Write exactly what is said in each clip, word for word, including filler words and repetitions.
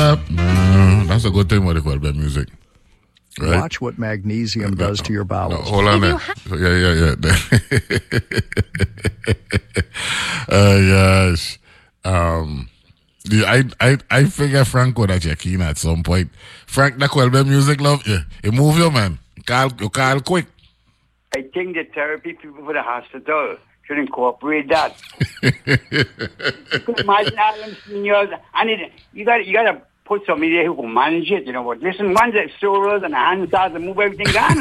up. No, that's a good thing with the Colbert music. Right? Watch what magnesium no, does to your bowels. No, hold on there. Yeah, yeah, yeah. Oh, gosh. Um, yeah, I, I, I figure Frank would have checked in at some point. Frank, that Colbert music, love, yeah, you move your man. You call, you call quick. I think the therapy people for the hospital should incorporate that. Imagine all them seniors, and it, you got you got to put somebody there who can manage it. You know what? Listen, once the steroids and the hand starts to move everything down.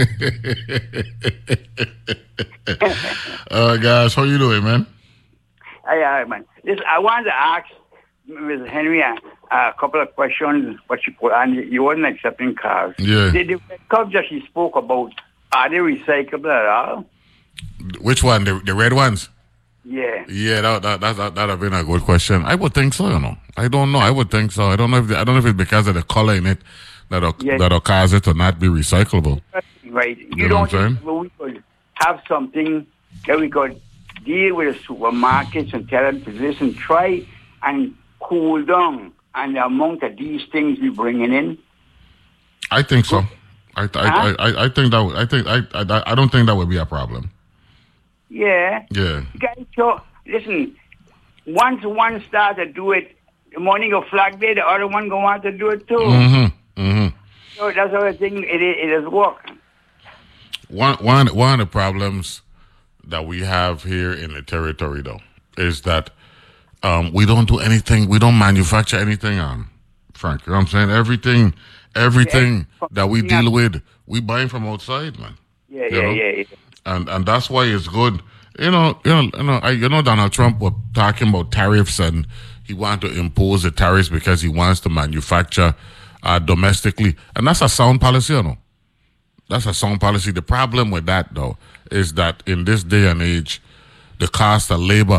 You know? Oh gosh, how you doing, man? Hey, uh, man. Listen, I wanted to ask Miz Henry uh, a couple of questions, but she put and you wasn't accepting cars. Yeah. The, the cups that she spoke about, are they recyclable at all? Which one? The, the red ones? Yeah. Yeah, that that that that that'd have been a good question. I would think so, you know. I don't know. I would think so. I don't know if the, I don't know if it's because of the color in it that'll yeah. that'll cause it to not be recyclable. Right. You, you know don't what I'm think we could have something that we could deal with the supermarkets and tell them to listen, try and cool down and the amount of these things we're bringing in? I think so. I I, huh? I, I I think that would, I think I, I I don't think that would be a problem. Yeah. Yeah. You guys, so, listen, once one starts to do it, the morning of Flag Day, the other one going to want to do it too. Mm-hmm. Mm-hmm. So that's how I think it, it is working. One, one, one of the problems that we have here in the territory, though, is that um, we don't do anything, we don't manufacture anything, um, Frank. You know what I'm saying? Everything, everything yeah. that we deal with, we buy from outside, man. Yeah, yeah, yeah, yeah. And and that's why it's good. You know, you know, you know, I, you know, Donald Trump was talking about tariffs, and he wanted to impose the tariffs because he wants to manufacture uh, domestically, and that's a sound policy, you know. That's a sound policy. The problem with that, though, is that in this day and age, the cost of labor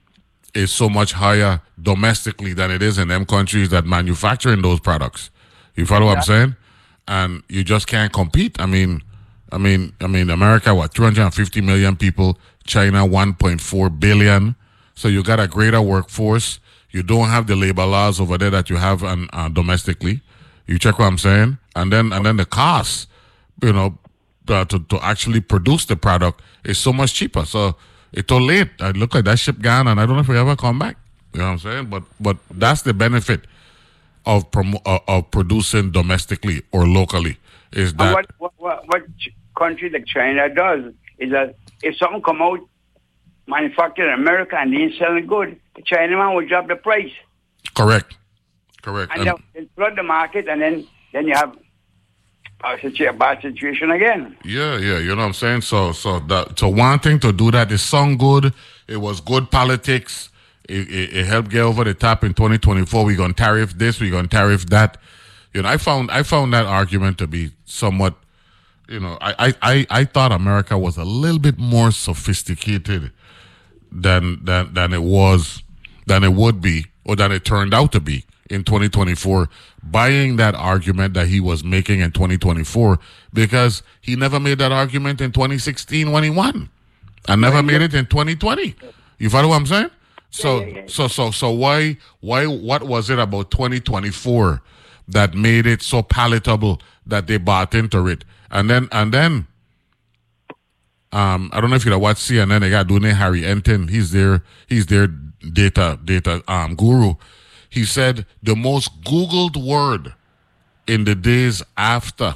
is so much higher domestically than it is in them countries that manufacturing those products. You follow yeah. what I'm saying? And you just can't compete. I mean. I mean, I mean, America, what, two hundred fifty million people, China, one point four billion. So you got a greater workforce. You don't have the labor laws over there that you have on, uh, domestically. You check what I'm saying? And then and then the cost, you know, uh, to, to actually produce the product is so much cheaper. So it's too late. I look at that ship gone, and I don't know if we ever come back. You know what I'm saying? But but that's the benefit of promo- uh, of producing domestically or locally. Is that what, what, what, what country like China does is that if something come out manufactured in America and they ain't selling good, the Chinaman will drop the price. Correct. Correct. And, and they'll flood the market, and then, then you have a, situ- a bad situation again. Yeah, yeah, you know what I'm saying? So so that, so wanting to do that, it sound good. It was good politics. It, it, it helped get over the top in twenty twenty-four. We're going to tariff this, we're going to tariff that. You know, I found I found that argument to be somewhat, you know, I, I, I thought America was a little bit more sophisticated than than than it was, than it would be, or than it turned out to be in twenty twenty-four, buying that argument that he was making in twenty twenty-four, because he never made that argument in twenty sixteen when he won, and never made it in twenty twenty. You follow what I'm saying? So, yeah, yeah, yeah. so, so, so why, why, what was it about twenty twenty-four that made it so palatable that they bought into it? And then, and then, um, I don't know if you know watch C N N. They got doing Harry Enton. He's their, he's their data, data, um, guru. He said the most Googled word in the days after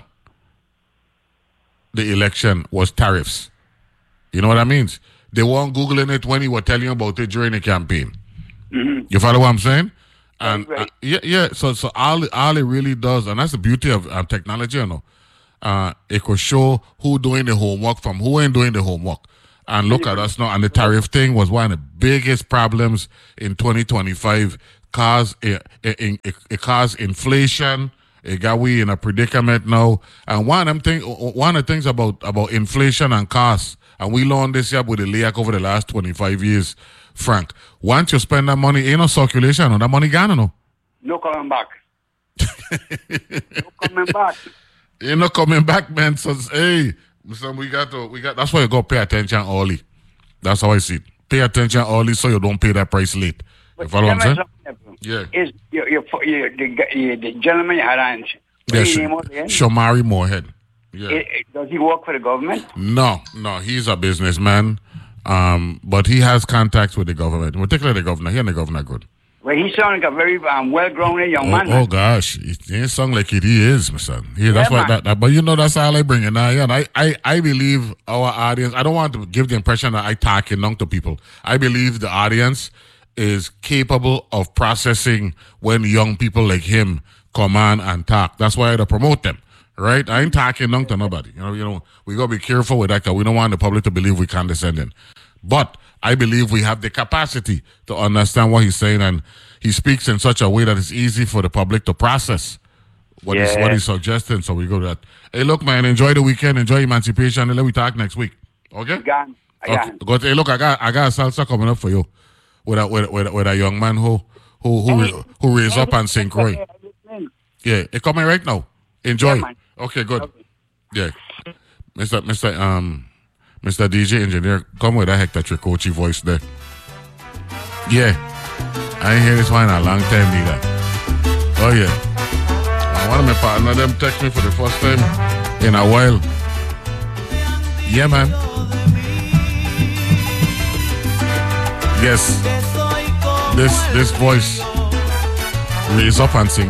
the election was tariffs. You know what that means? They weren't Googling it when he was telling you about it during the campaign. Mm-hmm. You follow what I'm saying? And right. uh, yeah, yeah. So, so all, all it really does, and that's the beauty of uh, technology, you know. Uh, it could show who doing the homework from who ain't doing the homework. And look at us now. And the tariff thing was one of the biggest problems in twenty twenty-five. Cause it, it, it, it caused inflation. It got we in a predicament now. And one of them thing, one of the things about about inflation and costs, and we learned this here with the L E A C over the last twenty-five years, Frank. Once you spend that money, ain't no circulation, no, that money gone, no. No coming back. No coming back. Ain't no coming back, man. So hey, listen, we got to, we got. That's why you got to pay attention early. That's how I see it. Pay attention early so you don't pay that price late. You follow what I'm saying? Yeah. Is your, your, your, the, the gentleman you had on? Yeah, Sh- Shomari Moorhead. Yeah. It, it, does he work for the government? No, no. He's a businessman, um, but he has contacts with the government, particularly the governor. He and the governor good. Well, he sounds like a very um, well-grown young oh, man. Oh, gosh. He ain't sound like it. He is, my son. He, yeah, that's why that, that, but you know, that's all I bring in now. Yeah, I, I, I believe our audience, I don't want to give the impression that I talking long to people. I believe the audience is capable of processing when young people like him come on and talk. That's why I promote them, right? I ain't talking long to nobody. You know, you know, we got to be careful with that because we don't want the public to believe we condescending. But I believe we have the capacity to understand what he's saying, and he speaks in such a way that it's easy for the public to process what, yeah. he's, what he's suggesting. So we go to that. Hey, look, man, enjoy the weekend, enjoy Emancipation, and let me talk next week. Okay? I got, I got. Okay. Go, hey, look, I got I got a salsa coming up for you with a with, with, with a young man who who who hey, who raised hey, up and Saint Croix. Yeah, it's coming right now. Enjoy. Yeah, okay, good. Okay. Yeah, Mister Mister Um. Mister D J Engineer, come with that Hector Tricoci voice there. Yeah. I ain't hear this one in a long time neither. Oh yeah. I want my partner them text me for the first time in a while. Yeah, man. Yes. This this voice raise up and sing